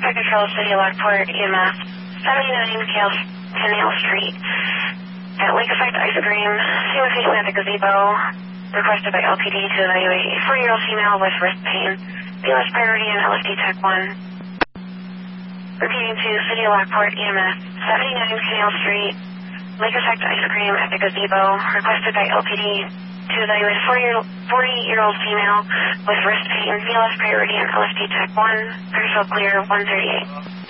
Traffic Control, City of Lockport, EMS, 79 Canal Street. At Lake Effect Ice Cream, female patient at the gazebo, requested by LPD to evaluate a 4-year-old female with wrist pain, BLS priority and LFD Tech 1. Repeating to City of Lockport, EMS, 79 Canal Street, Lake Effect Ice Cream at the gazebo, requested by LPD to evaluate a 40-year-old female with wrist pain, BLS priority and LFD Tech 1, critical clear 138.